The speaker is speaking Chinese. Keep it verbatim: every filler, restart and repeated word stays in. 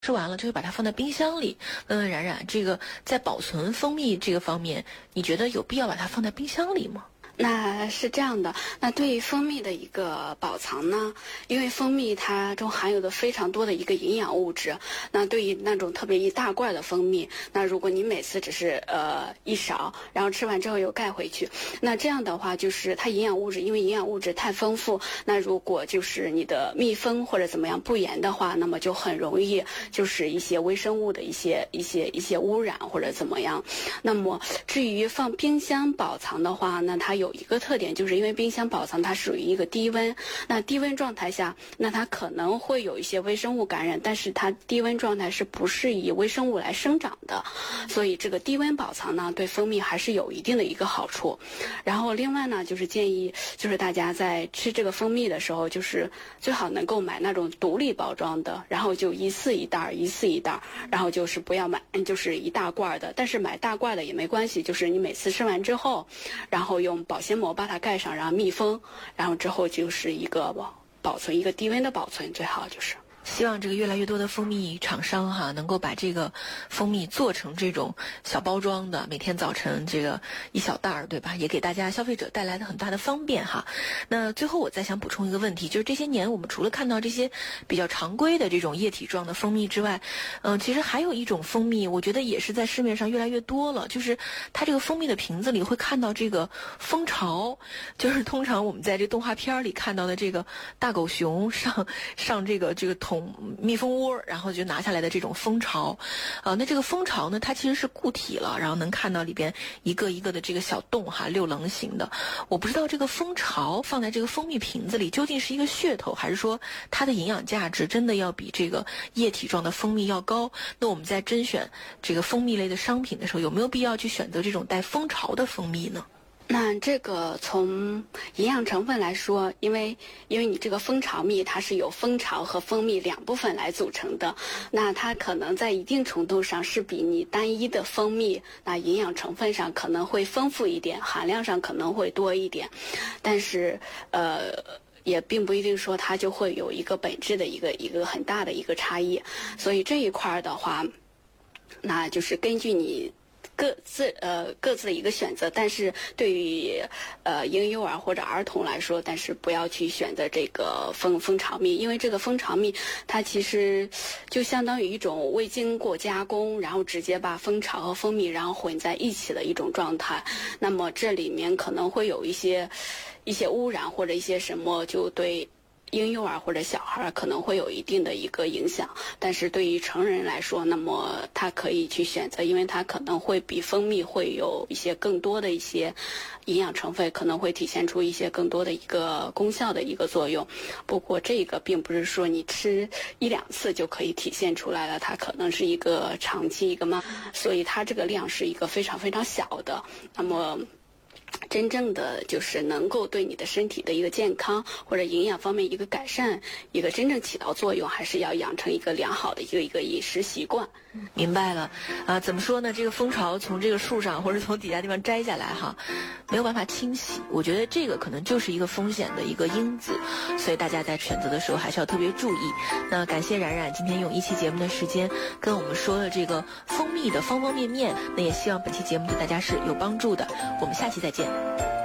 吃完了就会把它放在冰箱里。问问冉冉，这个在保存蜂蜜这个方面，你觉得有必要把它放在冰箱里吗？ 那是这样的，那对于蜂蜜的一个保藏呢，因为蜂蜜它中含有的非常多的一个营养物质，那对于那种特别一大罐的蜂蜜，那如果你每次只是呃一勺，然后吃完之后又盖回去，那这样的话就是它营养物质，因为营养物质太丰富，那如果就是你的密封或者怎么样不严的话，那么就很容易就是一些微生物的一些一些一些污染或者怎么样。那么至于放冰箱保藏的话，那它有一个特点，就是因为冰箱保藏它属于一个低温，那低温状态下，那它可能会有一些微生物感染，但是它低温状态是不适宜微生物来生长的，所以这个低温保藏呢，对蜂蜜还是有一定的一个好处。然后另外呢，就是建议就是大家在吃这个蜂蜜的时候，就是最好能够买那种独立包装的，然后就一次一袋一次一袋，然后就是不要买就是一大罐的，但是买大罐的也没关系，就是你每次吃完之后，然后用保鲜膜把它盖上，然后密封，然后之后就是一个保存一个低温的保存，最好就是希望这个越来越多的蜂蜜厂商哈，能够把这个蜂蜜做成这种小包装的，每天早晨这个一小袋儿，对吧？也给大家消费者带来了很大的方便哈。那最后我再想补充一个问题，就是这些年我们除了看到这些比较常规的这种液体状的蜂蜜之外，嗯、呃，其实还有一种蜂蜜，我觉得也是在市面上越来越多了，就是它这个蜂蜜的瓶子里会看到这个蜂巢，就是通常我们在这动画片里看到的这个大狗熊上上这个这个桶蜜蜂窝，然后就拿下来的这种蜂巢，呃，那这个蜂巢呢，它其实是固体了，然后能看到里边一个一个的这个小洞哈，六棱形的。我不知道这个蜂巢放在这个蜂蜜瓶子里究竟是一个噱头，还是说它的营养价值真的要比这个液体状的蜂蜜要高？那我们在甄选这个蜂蜜类的商品的时候，有没有必要去选择这种带蜂巢的蜂蜜呢？ 那这个从营养成分来说，因为因为你这个蜂巢蜜它是由蜂巢和蜂蜜两部分来组成的，那它可能在一定程度上是比你单一的蜂蜜那营养成分上可能会丰富一点，含量上可能会多一点，但是呃也并不一定说它就会有一个本质的一个一个很大的一个差异，所以这一块的话，那就是根据你各自呃各自的一个选择，但是对于呃婴幼儿或者儿童来说，但是不要去选择这个蜂蜂巢蜜，因为这个蜂巢蜜它其实就相当于一种未经过加工，然后直接把蜂巢和蜂蜜然后混在一起的一种状态。那么这里面可能会有一些一些污染或者一些什么，就对婴幼儿或者小孩可能会有一定的一个影响，但是对于成人来说，那么他可以去选择，因为它可能会比蜂蜜会有一些更多的一些营养成分，可能会体现出一些更多的一个功效的一个作用。不过这个并不是说你吃一两次就可以体现出来了，它可能是一个长期一个慢，所以它这个量是一个非常非常小的。那么真正的就是能够对你的身体的一个健康或者营养方面一个改善，一个真正起到作用，还是要养成一个良好的一个一个饮食习惯。 明白了啊，怎么说呢？这个蜂巢从这个树上或者从底下地方摘下来哈，没有办法清洗，我觉得这个可能就是一个风险的一个因子，所以大家在选择的时候还是要特别注意。那感谢冉冉今天用一期节目的时间跟我们说了这个蜂蜜的方方面面，那也希望本期节目对大家是有帮助的。我们下期再见。